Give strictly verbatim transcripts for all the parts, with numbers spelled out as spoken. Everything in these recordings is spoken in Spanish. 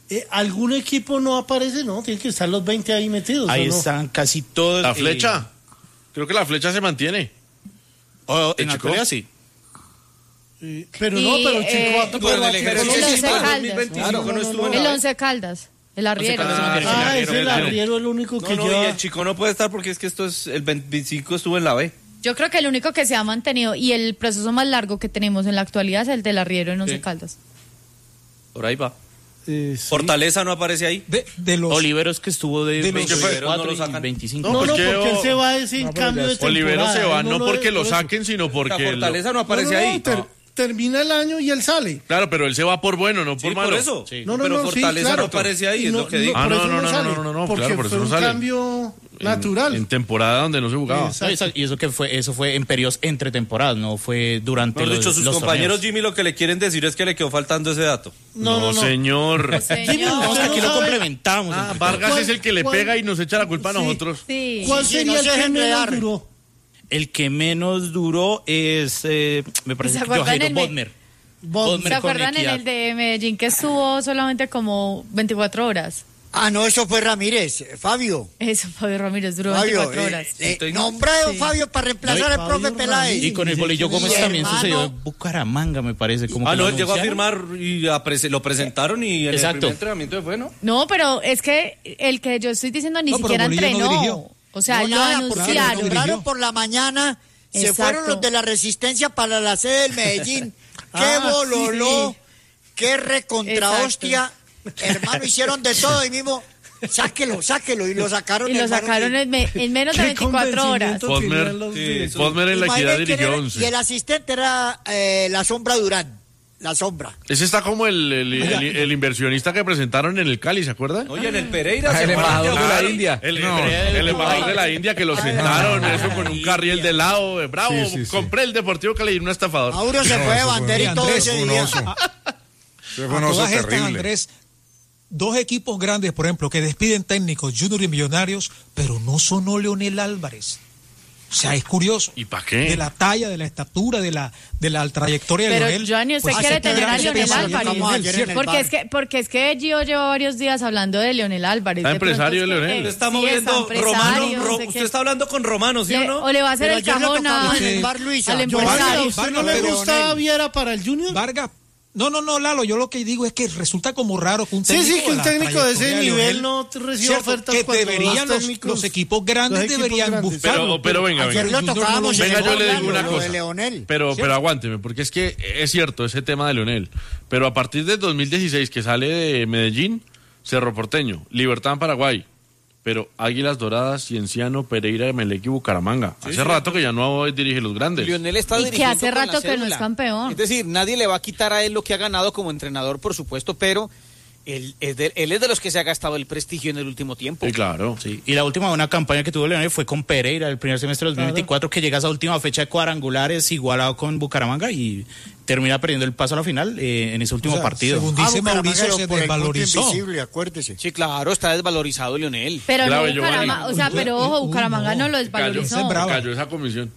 Eh, ¿Algún equipo no aparece? No, tienen que estar los veinte ahí metidos. Ahí ¿o no? están casi todos. La flecha. Eh... Creo que la flecha se mantiene. Oh, en la actualidad sí. Eh, pero y, no, pero Chico... Eh, pero bueno, el ejército el sí está Caldas. dos mil veinticinco Claro, no estuvo en el la Once Caldas. El arriero. Ah, ah es el arriero el único que no, no, lleva... y el Chico no puede estar porque es que esto es el veinticinco estuvo en la B. Yo creo que el único que se ha mantenido y el proceso más largo que tenemos en la actualidad es el del arriero en Once sí. Caldas. Por ahí va. Eh, sí. Fortaleza no aparece ahí. De, de los Oliveros que estuvo de, de veinticuatro no lo sacan. y veinticinco. No, no, porque porque él se va a decir en cambio de temporada. Olivero se va no, no porque lo por saquen, sino porque... La Fortaleza lo... no aparece no, no, ahí. Ter, no. Termina el año y él sale. Claro, pero él se va por bueno, no por sí, malo. por eso. Sí. No, no, pero no, Fortaleza sí, claro. no aparece ahí, es no, lo que digo. Ah, no, no, no, sale, no, no, no, no, porque claro, por eso fue no un sale. cambio natural. En, en temporada donde no se jugaba. No, y eso que fue, eso fue en periodos entre temporadas, no fue durante Mejor los dicho, sus los compañeros torneos. Jimmy lo que le quieren decir es que le quedó faltando ese dato. No, no, no, señor. No, señor. Jimmy, No, usted aquí no lo sabe. complementamos. Ah, Vargas ¿Cuál, es el que le cuál? pega y nos echa la culpa a Sí. nosotros. Sí. ¿Cuál Sí, sería no el se que dejen menos enredar. duró? El que menos duró es, eh, me parece, ¿Se que acuerdan Jairo el me- Bodmer. Bodmer. ¿Se acuerdan en el de Medellín que estuvo solamente como veinticuatro horas? Ah, no, eso fue Ramírez, eh, Fabio. Eso, Fabio Ramírez duró Fabio, veinticuatro eh, horas. eh, nombrado Sí. Fabio para reemplazar al Fabio profe Peláez. Ramírez. Y con el Bolillo Gómez Mi también hermano. sucedió en Bucaramanga, me parece. Como Ah, que no, lo él llegó a anunciaron. firmar y a prese- lo presentaron y en Exacto. el primer entrenamiento se fue, ¿no? No, pero es que el que yo estoy diciendo ni No, pero siquiera Bolillo no entrenó. dirigió. O sea, No, lo nada, porque lo anunciaron. nombraron por la mañana, se Exacto. fueron los de la Resistencia para la sede del Medellín. ¡Qué Ah, bololó! sí. ¡Qué recontra hostia! Hermano, hicieron de todo y mismo, sáquelo, sáquelo, y lo sacaron. Y lo hermano, sacaron y- en, me- en menos de Qué veinticuatro horas. convencimiento Bodmer, tenían los sí, directivos. eso- Bodmer en la equidad Imaginen quién dirigió era, once. y el asistente era eh, la Sombra Durán, la Sombra. Ese está como el, el, el, el inversionista que presentaron en el Cali, ¿se acuerdan? Oye, en el Pereira Ah, se el fue embajador de la Claro. India. El, No, el, el embajador de la India que lo sentaron, eso con un carril de lado. eh, Bravo, Sí, sí, sí. compré el Deportivo Cali y un estafador. Mauro se fue de bandera y todo Andrés, ese un día. oso. Fue un A oso todas estas, terrible. Andrés, dos equipos grandes, por ejemplo, que despiden técnicos, Junior y Millonarios, pero no sonó Leonel Álvarez. O sea, es curioso. ¿Y para qué? De la talla, de la estatura, de la de la trayectoria de Pero Leonel. Johnny, usted pues, quiere hace tener a que Leonel pesa, Álvarez. Estamos ayer en el Porque bar. es que, porque es que Gio lleva varios días hablando de Leonel Álvarez. Está De pronto empresario es que, de Leonel. eh, Usted está sí, moviendo está Romano, empresario, Ro- no sé usted qué. está hablando con Romano, ¿sí Le- o no? o le va a hacer Pero el ayer lo cajón a- tocamos en el bar Luisa. al Yo- empresario. Vargas, ¿usted no le Leonel. gusta Viera para el Junior? Vargas. No, no, no, Lalo, yo lo que digo es que resulta como raro que un Sí, técnico sí, que un la técnico de ese trayectoria nivel Leonel, no te recibe cierto, ofertas que cuando deberían los los, técnicos- los equipos grandes los equipos deberían grandes. buscarlo. Pero, pero venga, Ayer venga. lo tocábamos en Venga, el yo le bar, digo una lo de cosa. Leonel. Pero, pero aguánteme, porque es que es cierto ese tema de Leonel. Pero a partir del dos mil dieciséis que sale de Medellín, Cerro Porteño, Libertad en Paraguay, pero Águilas Doradas, Cienciano, Pereira, Emelec y Bucaramanga. Hace rato que ya no dirige los grandes. Lionel está Y que dirigiendo hace con la rato que no cédula. es campeón. Es decir, nadie le va a quitar a él lo que ha ganado como entrenador, por supuesto, pero él es de, él es de los que se ha gastado el prestigio en el último tiempo. Sí, claro. Sí, y la última buena campaña que tuvo Leonel fue con Pereira el primer semestre de dos mil veinticuatro, que llega a esa última fecha de cuadrangulares igualado con Bucaramanga y termina perdiendo el paso a la final eh, en ese último O sea, partido. según Ah, dice Bucaramanga, Mauricio, pero se por el punto desvalorizó. invisible, acuérdese. Sí, claro, está desvalorizado Lionel. Pero no Grave, Bucaramanga, Giovanni. o sea, pero ojo, Uy, Bucaramanga no. no lo Cayó, desvalorizó. es bravo. cayó esa comisión.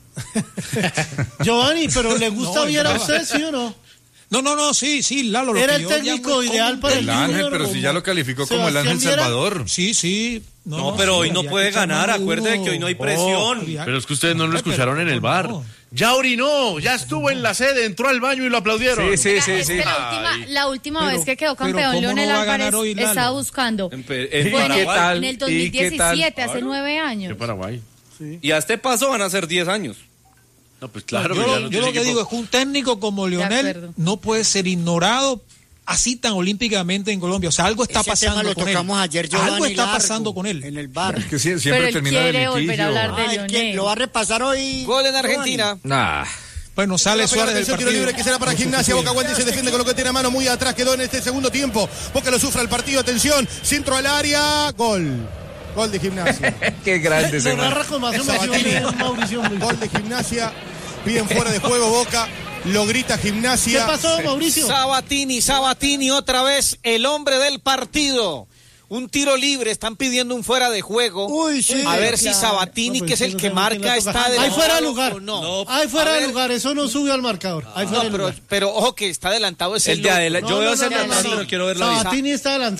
Giovanni, pero ¿le gusta No, Viera a brava. usted, sí o no? No, no, no, sí, sí, Lalo. Lo Era que el yo técnico llamo ideal para el El Ángel, Junior, pero si como ya lo calificó como el Sebastián Ángel Viera. Salvador. Sí, sí. No, pero hoy no había puede que echar ganar, mano de acuérdate uno. que hoy no hay Oh, presión. había- Pero es que ustedes no lo Ay, escucharon pero en el no, bar. no. Ya orinó, ya estuvo en la sede, entró al baño y lo aplaudieron. Sí, sí, Mira, sí, es sí. que la última, Ay. la última Pero- vez que quedó pero campeón ¿cómo Leonel no va a ganar Álvarez hoy, Lalo? estaba buscando. En, Pe- en Fue en, Paraguay. qué tal? en el ¿Y dos mil qué tal? diecisiete, hace Claro. nueve De años. Paraguay. Y a este paso van a ser diez años. No, pues claro. yo que ya lo- no yo tiene lo que equipo. digo es que un técnico como Leonel acuerdo. no puede ser ignorado así tan olímpicamente en Colombia. O sea, algo está Ese pasando tema lo con él. tocamos ayer, Giovanni, Algo está largo, pasando con él. en el bar. Es que sie- Pero siempre él termina en quiere el volver a litigio. hablar de Ah, es que Leonel. lo va a repasar hoy. Gol en Giovanni. Argentina. Nah. Bueno, sale Suárez del Tiro partido. libre que será para Gimnasia. Boca Guante se defiende con lo que tiene a mano muy atrás. Quedó en este segundo tiempo. Boca lo sufre el partido. Atención. Centro al área. Gol. Gol de Gimnasia. Qué grande Lo ese man. narra con más emoción Sabatini. es Mauricio Murillo. Gol de Gimnasia. Piden fuera de juego Boca. Lo grita ¿Qué Gimnasia. pasó, Mauricio? Sabatini, Sabatini otra vez el hombre del partido. Un tiro libre, están pidiendo un fuera de juego. Uy, sí. A ver Claro. si Sabatini, No, pues que es sí, el no que sé, marca, ¿quién le está toca? adelantado Ahí fuera de lugar. o no. Ahí fuera A de ver. lugar, eso no subió al marcador. Ahí fuera No, de pero, lugar. pero ojo que está adelantado ese El de loco. adelante. No, Yo veo no, ese no, no, adelante, no. pero quiero ver la vista. Sabatini está adelantado.